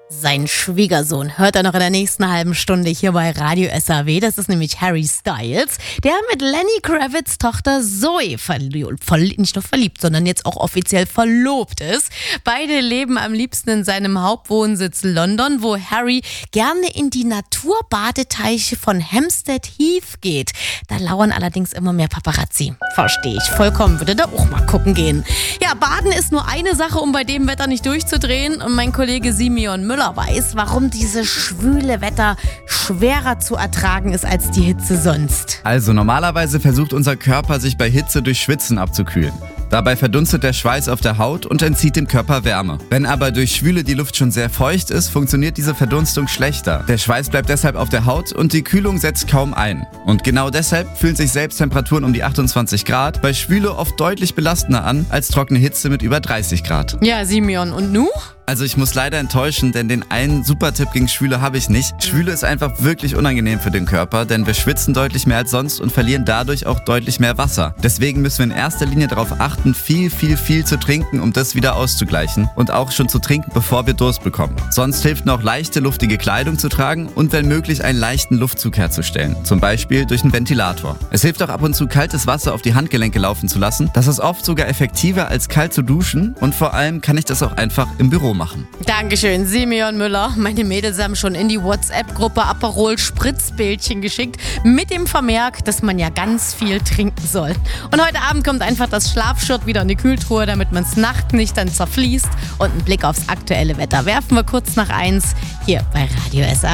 Sein Schwiegersohn hört er noch in der nächsten halben Stunde hier bei Radio SAW. Das ist nämlich Harry Styles, der mit Lenny Kravitz' Tochter Zoe nicht nur verliebt, sondern jetzt auch offiziell verlobt ist. Beide leben am liebsten in seinem Hauptwohnsitz London, wo Harry gerne in die Naturbadeteiche von Hampstead Heath geht. Da lauern allerdings immer mehr Paparazzi. Verstehe ich vollkommen, würde da auch mal gucken gehen. Ja, Baden ist nur eine Sache, um bei dem Wetter nicht durchzudrehen. Und mein Kollege Simeon Müller weiß, warum dieses schwüle Wetter schwerer zu ertragen ist als die Hitze sonst. Also normalerweise versucht unser Körper, sich bei Hitze durch Schwitzen abzukühlen. Dabei verdunstet der Schweiß auf der Haut und entzieht dem Körper Wärme. Wenn aber durch Schwüle die Luft schon sehr feucht ist, funktioniert diese Verdunstung schlechter. Der Schweiß bleibt deshalb auf der Haut und die Kühlung setzt kaum ein. Und genau deshalb fühlen sich selbst Temperaturen um die 28 Grad bei Schwüle oft deutlich belastender an als trockene Hitze mit über 30 Grad. Ja, Simeon, und nu? Also ich muss leider enttäuschen, denn den einen Super-Tipp gegen Schwüle habe ich nicht. Schwüle ist einfach wirklich unangenehm für den Körper, denn wir schwitzen deutlich mehr als sonst und verlieren dadurch auch deutlich mehr Wasser. Deswegen müssen wir in erster Linie darauf achten, viel zu trinken, um das wieder auszugleichen und auch schon zu trinken, bevor wir Durst bekommen. Sonst hilft noch leichte, luftige Kleidung zu tragen und wenn möglich einen leichten Luftzug herzustellen, zum Beispiel durch einen Ventilator. Es hilft auch ab und zu, kaltes Wasser auf die Handgelenke laufen zu lassen. Das ist oft sogar effektiver als kalt zu duschen und vor allem kann ich das auch einfach im Büro machen. Dankeschön, Simeon Müller. Meine Mädels haben schon in die WhatsApp-Gruppe Aperol Spritzbildchen geschickt mit dem Vermerk, dass man ja ganz viel trinken soll. Und heute Abend kommt einfach das Schlafshirt wieder in die Kühltruhe, damit man es nachts nicht dann zerfließt. Und einen Blick aufs aktuelle Wetter werfen wir kurz nach 1 hier bei Radio SAW.